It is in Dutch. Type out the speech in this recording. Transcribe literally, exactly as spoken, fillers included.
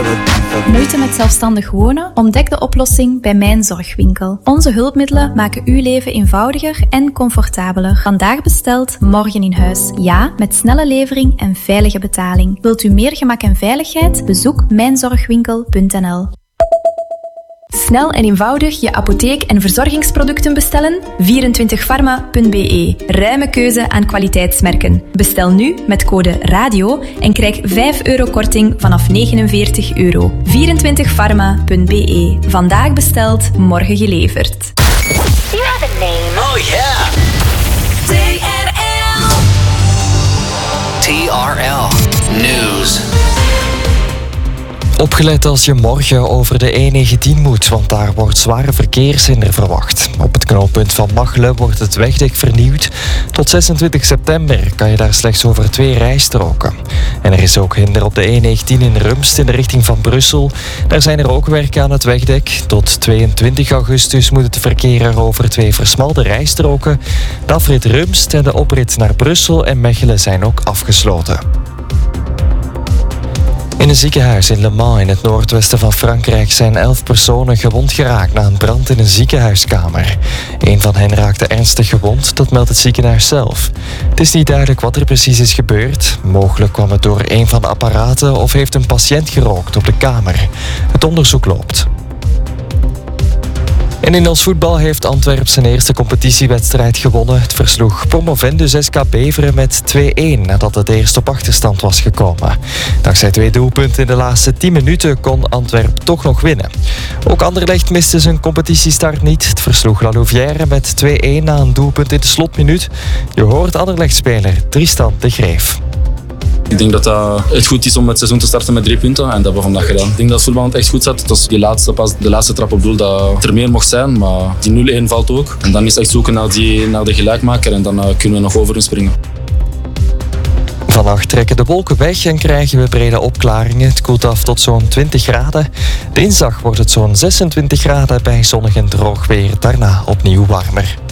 Moeite met zelfstandig wonen? Ontdek de oplossing bij Mijn Zorgwinkel. Onze hulpmiddelen maken uw leven eenvoudiger en comfortabeler. Vandaag besteld, morgen in huis. Ja, met snelle levering en veilige betaling. Wilt u meer gemak en veiligheid? Bezoek mijn zorgwinkel punt n l. Snel en eenvoudig je apotheek- en verzorgingsproducten bestellen? vierentwintig pharma punt b e. Ruime keuze aan kwaliteitsmerken. Bestel nu met code RADIO en krijg vijf euro korting vanaf negenenveertig euro. vierentwintig pharma punt b e. Vandaag besteld, morgen geleverd. You have a name. Oh yeah! T R L. T R L News. Opgelet als je morgen over de E negentien moet, want daar wordt zware verkeershinder verwacht. Op het knooppunt van Machelen wordt het wegdek vernieuwd. Tot zesentwintig september kan je daar slechts over twee rijstroken. En er is ook hinder op de E negentien in Rumst in de richting van Brussel. Daar zijn er ook werken aan het wegdek. Tot tweeëntwintig augustus moet het verkeer er over twee versmalde rijstroken. De afrit Rumst en de oprit naar Brussel en Mechelen zijn ook afgesloten. In een ziekenhuis in Le Mans in het noordwesten van Frankrijk zijn elf personen gewond geraakt na een brand in een ziekenhuiskamer. Een van hen raakte ernstig gewond, dat meldt het ziekenhuis zelf. Het is niet duidelijk wat er precies is gebeurd. Mogelijk kwam het door een van de apparaten of heeft een patiënt gerookt op de kamer. Het onderzoek loopt. En in ons voetbal heeft Antwerp zijn eerste competitiewedstrijd gewonnen. Het versloeg promovendus S K Beveren met twee-een nadat het eerst op achterstand was gekomen. Dankzij twee doelpunten in de laatste tien minuten kon Antwerp toch nog winnen. Ook Anderlecht miste zijn competitiestart niet. Het versloeg La Louvière met twee-een na een doelpunt in de slotminuut. Je hoort Anderlecht-speler Tristan de Greef. Ik denk dat uh, het goed is om het seizoen te starten met drie punten en dat hebben we vandaag gedaan. Ik denk dat het voetbal echt goed zat. Het was die laatste, pas de laatste trap op doel dat het er meer mocht zijn, maar die nul-een valt ook. En dan is het echt zoeken naar, die, naar de gelijkmaker en dan uh, kunnen we nog over hun springen. Vannacht trekken de wolken weg en krijgen we brede opklaringen. Het koelt af tot zo'n twintig graden. Dinsdag wordt het zo'n zesentwintig graden bij zonnig en droog weer. Daarna opnieuw warmer.